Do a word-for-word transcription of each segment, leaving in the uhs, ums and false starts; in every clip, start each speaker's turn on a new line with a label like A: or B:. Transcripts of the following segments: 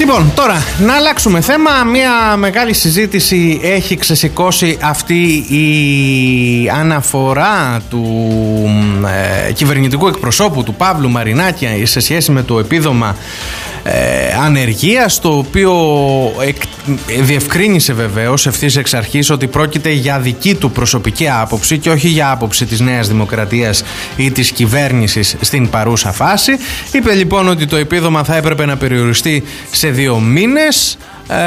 A: Λοιπόν, τώρα να αλλάξουμε θέμα. Μια μεγάλη συζήτηση έχει ξεσηκώσει αυτή η αναφορά του ε, κυβερνητικού εκπροσώπου του Παύλου Μαρινάκη σε σχέση με το επίδομα ε, ανεργίας, το οποίο εκ, διευκρίνησε βεβαίως ευθύς εξ αρχής ότι πρόκειται για δική του προσωπική άποψη και όχι για άποψη της Νέας Δημοκρατίας ή της κυβέρνησης στην παρούσα φάση. Είπε λοιπόν ότι το επίδομα θα έπρεπε να περιοριστεί σε δύο μήνες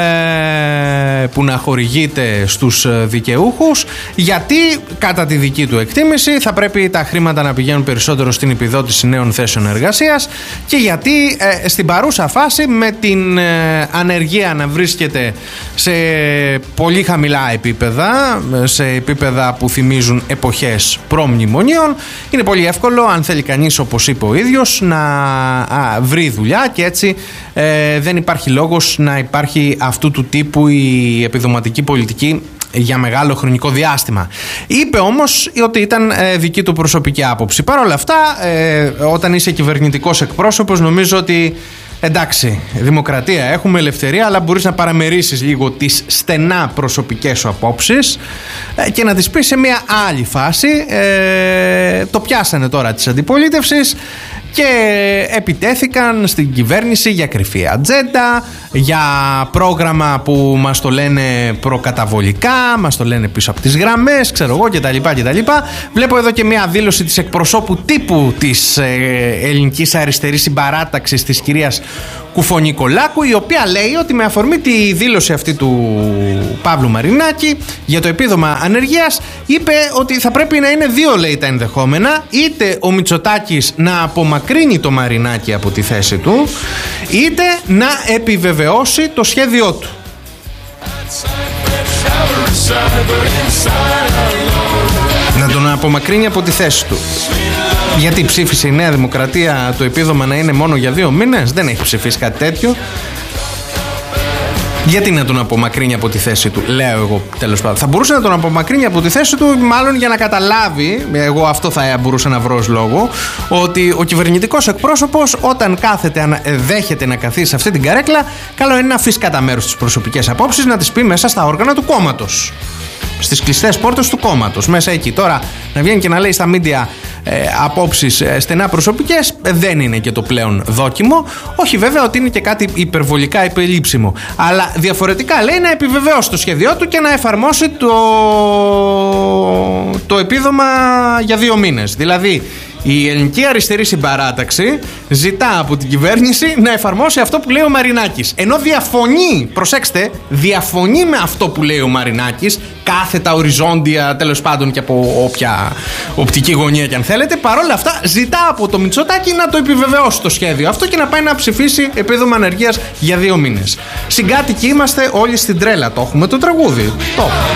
A: ε, που να χορηγείται στους δικαιούχους, γιατί κατά τη δική του εκτίμηση θα πρέπει τα χρήματα να πηγαίνουν περισσότερο στην επιδότηση νέων θέσεων εργασίας και γιατί ε, στην παρούσα φάση με την ε, ανεργία να βρίσκεται σε πολύ χαμηλά επίπεδα, σε επίπεδα που θυμίζουν εποχές προμνημονίων, είναι πολύ εύκολο, αν θέλει κανείς, όπως είπε ο ίδιος, να α, βρει δουλειά και έτσι ε, δεν υπάρχει λόγος να υπάρχει αυτού του τύπου η επιδοματική πολιτική για μεγάλο χρονικό διάστημα. Είπε όμως ότι ήταν ε, δική του προσωπική άποψη. Παρ' όλα αυτά, ε, όταν είσαι κυβερνητικός εκπρόσωπος, νομίζω ότι εντάξει, δημοκρατία έχουμε, ελευθερία, αλλά μπορείς να παραμερίσεις λίγο τις στενά προσωπικές σου απόψεις ε, και να τις πεις σε μια άλλη φάση. Ε, το πιάσανε τώρα της αντιπολίτευσης και επιτέθηκαν στην κυβέρνηση για κρυφή ατζέντα, για πρόγραμμα που μας το λένε προκαταβολικά, μας το λένε πίσω από τις γραμμές, ξέρω εγώ κτλ. κτλ. Βλέπω εδώ και μια δήλωση της εκπροσώπου τύπου της ε, ελληνικής αριστερής συμπαράταξης, της κυρίας Κουφονικολάκου, η οποία λέει ότι με αφορμή τη δήλωση αυτή του Παύλου Μαρινάκη για το επίδομα ανεργίας, είπε ότι θα πρέπει να είναι δύο, λέει, τα ενδεχόμενα: είτε ο Μητσοτάκης να απομακρύνει το Μαρινάκη από τη θέση του, είτε να επιβεβαιώσει το σχέδιό του. Να τον απομακρύνει από τη θέση του. Γιατί ψήφισε η Νέα Δημοκρατία το επίδομα να είναι μόνο για δύο μήνες? Δεν έχει ψηφίσει κάτι τέτοιο. Γιατί να τον απομακρύνει από τη θέση του, λέω εγώ, τέλος πάντων. Θα μπορούσε να τον απομακρύνει από τη θέση του, μάλλον για να καταλάβει, εγώ αυτό θα μπορούσα να βρω ως λόγο, ότι ο κυβερνητικός εκπρόσωπος, όταν κάθεται, δέχεται να καθίσει σε αυτή την καρέκλα, καλό είναι να αφήσει κατά μέρος τις προσωπικές απόψεις, να τις πει μέσα στα όργανα του κόμματος, στις κλειστές πόρτες του κόμματος, μέσα εκεί. Τώρα να βγαίνει και να λέει στα μίντια ε, απόψεις ε, στενά προσωπικές, ε, δεν είναι και το πλέον δόκιμο. Όχι βέβαια ότι είναι και κάτι υπερβολικά υπερλήψιμο, αλλά διαφορετικά λέει να επιβεβαιώσει το σχέδιό του και να εφαρμόσει το, το επίδομα για δύο μήνες. Δηλαδή η ελληνική αριστερή συμπαράταξη ζητά από την κυβέρνηση να εφαρμόσει αυτό που λέει ο Μαρινάκης. Ενώ διαφωνεί, προσέξτε, διαφωνεί με αυτό που λέει ο Μαρινάκης, κάθετα, οριζόντια, τέλος πάντων και από όποια οπτική γωνία και αν θέλετε. Παρόλα αυτά ζητά από το Μητσοτάκη να το επιβεβαιώσει το σχέδιο αυτό και να πάει να ψηφίσει επίδομα ανεργίας για δύο μήνες. Συγκάτοικοι είμαστε όλοι στην τρέλα. Το έχουμε το τραγούδι. Το.